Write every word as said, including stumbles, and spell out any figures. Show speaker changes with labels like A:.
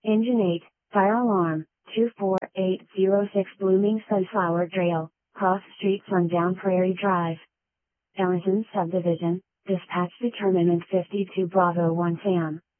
A: Engine eight, fire alarm, two four eight zero six Blooming Sunflower Trail, Cross Street Sundown Prairie Drive. Ellison Subdivision, dispatch determinant fifty-two Bravo one Sam.